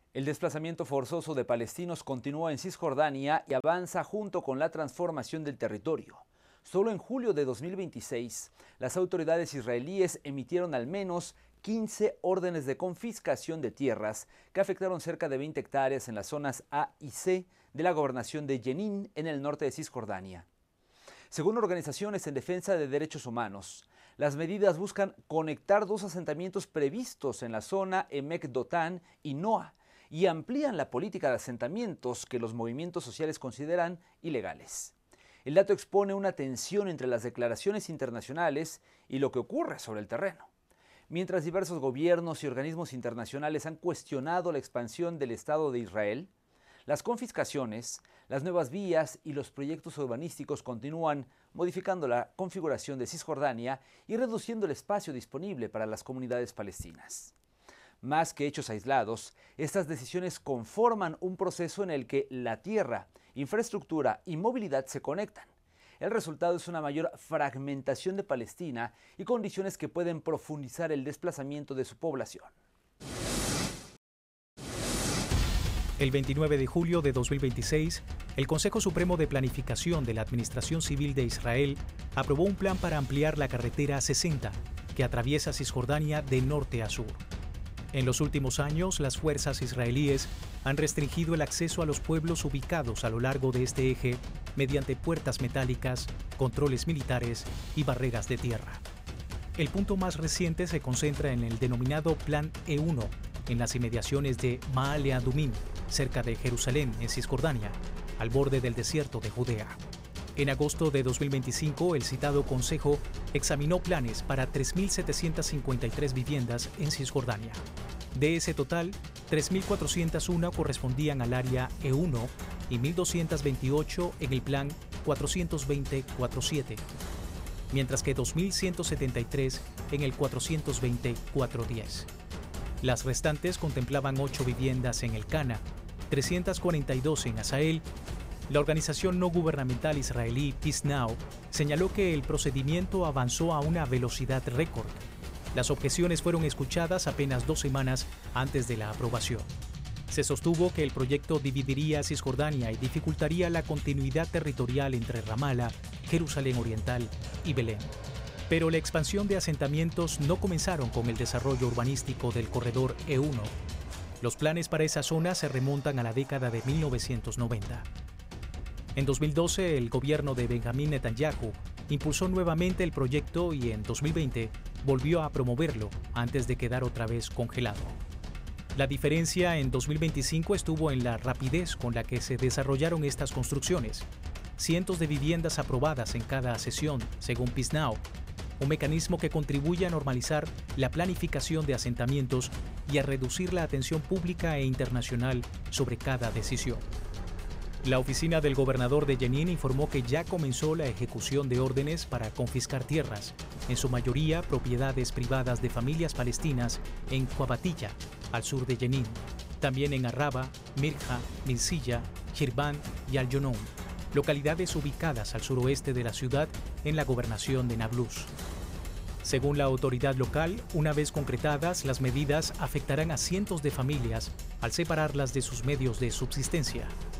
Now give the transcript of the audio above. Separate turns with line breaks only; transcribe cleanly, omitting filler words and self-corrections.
El desplazamiento forzoso de palestinos continúa en Cisjordania y avanza junto con la transformación del territorio. Solo en julio de 2026, las autoridades israelíes emitieron al menos 15 órdenes de confiscación de tierras que afectaron cerca de 20 hectáreas en las zonas A y C de la gobernación de Jenin, en el norte de Cisjordania. Según organizaciones en defensa de derechos humanos, las medidas buscan conectar dos asentamientos previstos en la zona Emek Dotan y Noa, y amplían la política de asentamientos que los movimientos sociales consideran ilegales. El dato expone una tensión entre las declaraciones internacionales y lo que ocurre sobre el terreno. Mientras diversos gobiernos y organismos internacionales han cuestionado la expansión del Estado de Israel, las confiscaciones, las nuevas vías y los proyectos urbanísticos continúan modificando la configuración de Cisjordania y reduciendo el espacio disponible para las comunidades palestinas. Más que hechos aislados, estas decisiones conforman un proceso en el que la tierra, infraestructura y movilidad se conectan. El resultado es una mayor fragmentación de Palestina y condiciones que pueden profundizar el desplazamiento de su población.
El 29 de julio de 2026, el Consejo Supremo de Planificación de la Administración Civil de Israel aprobó un plan para ampliar la carretera 60, que atraviesa Cisjordania de norte a sur. En los últimos años, las fuerzas israelíes han restringido el acceso a los pueblos ubicados a lo largo de este eje mediante puertas metálicas, controles militares y barreras de tierra. El punto más reciente se concentra en el denominado Plan E1, en las inmediaciones de Maale Adumim, cerca de Jerusalén, en Cisjordania, al borde del desierto de Judea. En agosto de 2025, el citado Consejo examinó planes para 3.753 viviendas en Cisjordania. De ese total, 3.401 correspondían al área E1 y 1.228 en el plan 420-47, mientras que 2.173 en el 420-410. Las restantes contemplaban 8 viviendas en el Cana, 342 en Asael. La organización no gubernamental israelí Peace Now señaló que el procedimiento avanzó a una velocidad récord. Las objeciones fueron escuchadas apenas 2 semanas antes de la aprobación. Se sostuvo que el proyecto dividiría Cisjordania y dificultaría la continuidad territorial entre Ramala, Jerusalén Oriental y Belén. Pero la expansión de asentamientos no comenzaron con el desarrollo urbanístico del corredor E1. Los planes para esa zona se remontan a la década de 1990. En 2012, el gobierno de Benjamín Netanyahu impulsó nuevamente el proyecto y en 2020 volvió a promoverlo antes de quedar otra vez congelado. La diferencia en 2025 estuvo en la rapidez con la que se desarrollaron estas construcciones. Cientos de viviendas aprobadas en cada sesión, según Peace Now, un mecanismo que contribuye a normalizar la planificación de asentamientos y a reducir la atención pública e internacional sobre cada decisión. La oficina del gobernador de Jenin informó que ya comenzó la ejecución de órdenes para confiscar tierras, en su mayoría propiedades privadas de familias palestinas en Cuabatilla, al sur de Jenin, también en Arraba, Mirja, Mirsilla, Shirban y Al-Yonoun, localidades ubicadas al suroeste de la ciudad en la gobernación de Nablus. Según la autoridad local, una vez concretadas, las medidas afectarán a cientos de familias al separarlas de sus medios de subsistencia.